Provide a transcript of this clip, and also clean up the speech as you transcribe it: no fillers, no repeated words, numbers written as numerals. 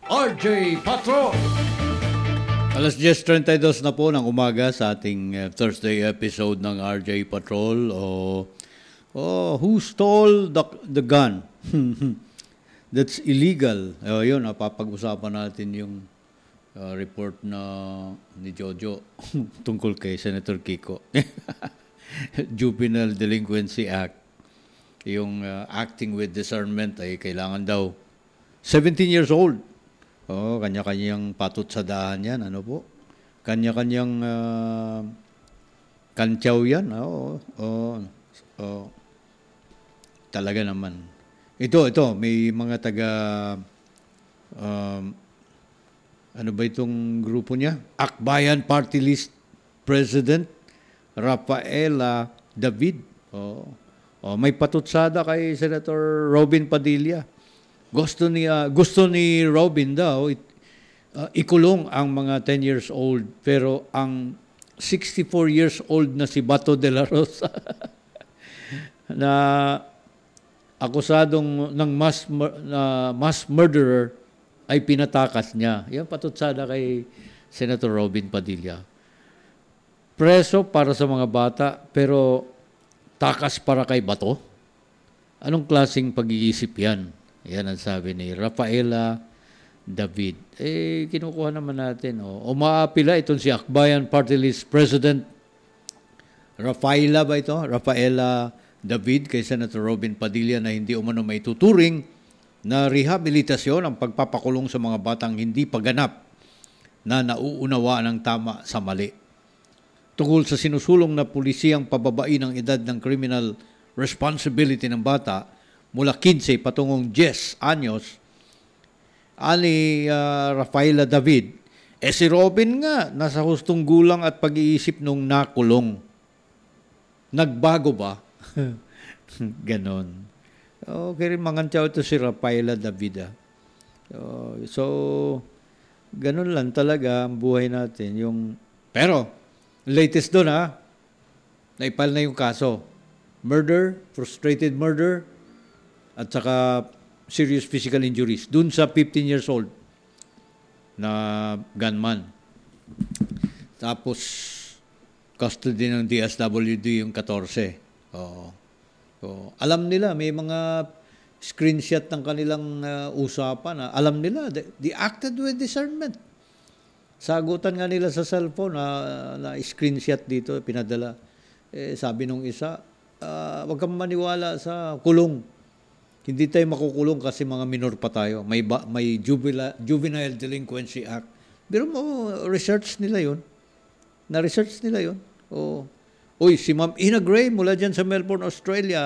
RJ Patro. Alas 10:32 na po ng umaga sa ating Thursday episode ng RJ Patrol Who Stole the Gun? That's illegal. Yun, papag-usapan natin yung report na ni Jojo tungkol kay Senator Kiko. Juvenile Delinquency Act. Yung acting with discernment ay kailangan daw 17 years old. Kanya-kanyang patot sa daan yan. Ano po? Kanya-kanyang kantyaw yan. Talaga naman. Ito, may mga taga, ano ba itong grupo niya? Akbayan Party List President Rafaela David. May patutsada kay Senator Robin Padilla. Gusto ni Robin daw ikulong ang mga 10 years old, pero ang 64 years old na si Bato de la Rosa na akusadong ng mass murderer ay pinatakas niya. Yan patutsada kay Senator Robin Padilla. Preso para sa mga bata, pero takas para kay Bato? Anong klaseng pag-iisip yan? Yan ang sabi ni Rafaela David. Kinukuha naman natin. Umaapila itong si Akbayan Party List President Rafaela ba ito? Rafaela David kay Senator Robin Padilla na hindi umano may tuturing na rehabilitasyon ang pagpapakulong sa mga batang hindi paganap na nauunawa ng tama sa mali. Tungkol sa sinusulong na pulisiyang pababain ng edad ng criminal responsibility ng bata mula 15 patungong 10 anyos, ani Rafaela David, si Robin nga, nasa hustong gulang at pag-iisip nung nakulong. Nagbago ba? Ganon. Okay rin mangantyaw ito si Rafaela David. So, ganon lang talaga ang buhay natin. Pero, latest doon naipal na yung kaso. Murder, frustrated murder, at saka serious physical injuries dun sa 15 years old na gunman. Tapos, custody ng DSWD yung 14. Alam nila, may mga screenshot ng kanilang usapan. Alam nila, they acted with discernment. Sagutan nga nila sa cellphone na screenshot dito, pinadala. Sabi nung isa, wag kang maniwala sa kulong. Hindi tayo makukulong kasi mga minor pa tayo. May Juvenile Delinquency Act. Pero research nila yun. Na-research nila yun. Uy, si Ma'am Ina Gray mula dyan sa Melbourne, Australia.